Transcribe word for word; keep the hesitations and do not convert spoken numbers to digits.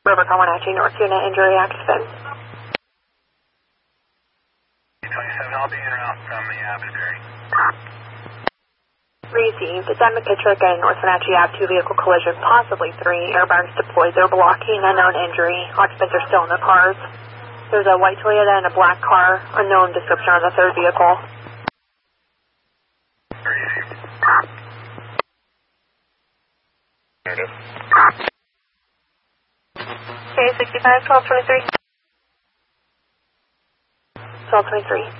Rivercar Wenatchee, North Unit, injury accident. twenty-seven, I'll be en route from the Asbury. Received. It's at McKittrick and North Wenatchee Ave, two vehicle collision, possibly three. Airbags deployed. They're blocking. Unknown injury. Occupants are still in the cars. There's a white Toyota and a black car. Unknown description on the third vehicle. Received. Negative. Okay, sixty-five, twelve twenty-three. twelve twenty-three.